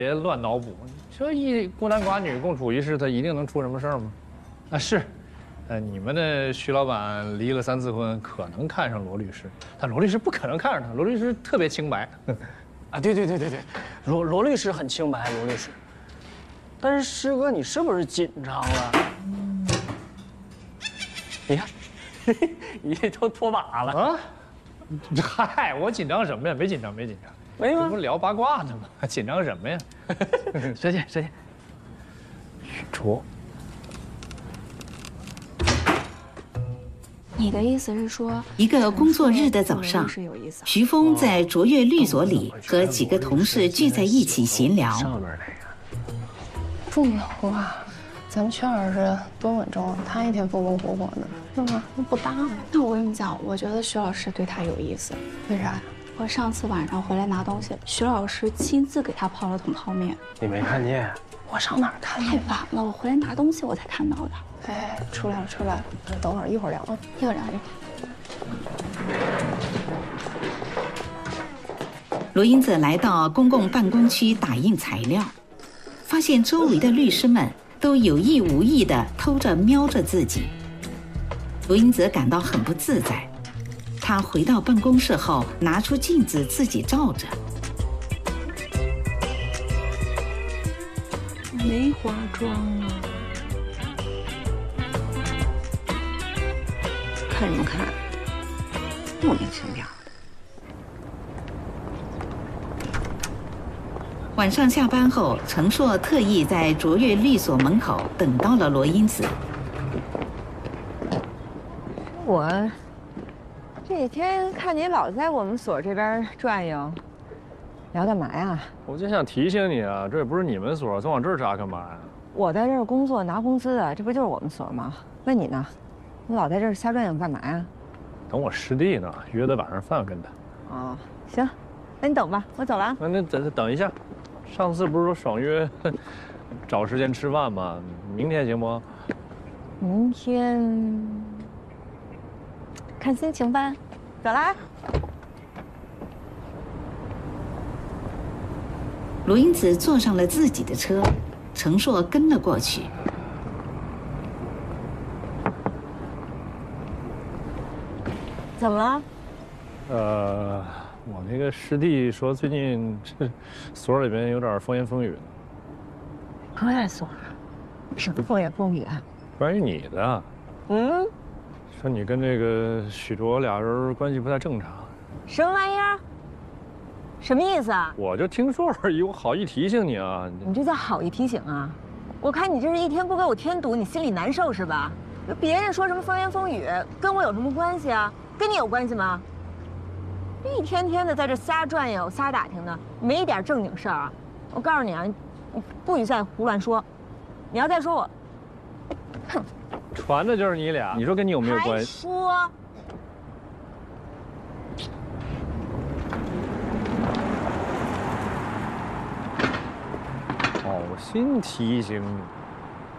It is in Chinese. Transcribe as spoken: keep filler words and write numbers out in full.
别乱脑补。这一孤男寡女共处一室，他一定能出什么事儿吗？啊，是。 呃，你们的徐老板离了三次婚，可能看上罗律师，但罗律师不可能看上他，罗律师特别清白。 啊，对对对对对，罗罗律师很清白，罗律师。但是师哥，你是不是紧张了？你看，你都脱马了啊！嗨，我紧张什么呀？没紧张，没紧张。 没吗？ 这不是聊八卦呢吗？紧张什么呀？ 学姐，学姐，许卓。 你的意思是说， 一个工作日的早上，徐峰在卓越律所里和几个同事聚在一起闲聊。 上面那个， 不能啊，咱们徐老师多稳重，他一天风风火火的，是吧？那不搭。 那我跟你讲，我觉得徐老师对他有意思。 为啥呀？ 我上次晚上回来拿东西，徐老师亲自给他泡了桶泡面。 你没看见？ 我上哪儿看太晚了，我回来拿东西我才看到的。 哎，出来了，出来了，等会儿一会儿聊啊， 一会儿聊一会儿。罗英子来到公共办公区打印材料，发现周围的律师们都有意无意地偷着瞄着自己。罗英子感到很不自在。她回到办公室后，拿出镜子自己照着。 没化妆啊。 看什么看？莫名其妙的。 晚上下班后，程硕特意在卓越律所门口等到了罗英子。 我这几天看你老在我们所这边转悠，你要干嘛呀？ 我就想提醒你啊，这也不是你们所，总往这儿扎干嘛呀？ 我在这儿工作拿工资的，这不就是我们所吗？问你呢？ 你老在这儿瞎转悠干嘛呀？ 等我师弟呢，约的晚上饭跟他。 哦，行，那你等吧，我走了啊。 那那等等一下，上次不是说爽约找时间吃饭吗？明天行不？ 明天看心情吧。走啦。 罗英子坐上了自己的车，程硕跟了过去。 怎么了？ 呃，我那个师弟说最近这所里边有点风言风语的。 何在所？什么风言风语啊？ 关于你的。嗯。说你跟这个许卓俩人关系不太正常。 什么玩意儿？什么意思啊？ 我就听说而已，我好意提醒你啊。 你这叫好意提醒啊？我看你这是一天不给我添堵，你心里难受是吧？别人说什么风言风语，跟我有什么关系啊？ 跟你有关系吗？一天天的在这瞎转悠、瞎打听的，没一点正经事儿啊！我告诉你啊，你不许再胡乱说。你要再说我，哼！ 传的就是你俩，你说跟你有没有关系？ 还说。 好心提醒你。